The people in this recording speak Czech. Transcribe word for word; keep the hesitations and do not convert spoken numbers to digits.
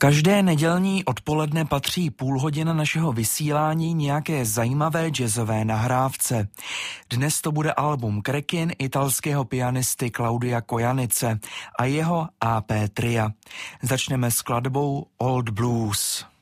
Každé nedělní odpoledne patří půl hodina našeho vysílání nějaké zajímavé jazzové nahrávce. Dnes to bude album Krekin italského pianisty Claudia Kojanice a jeho á pé tria. Začneme skladbou Old Blues.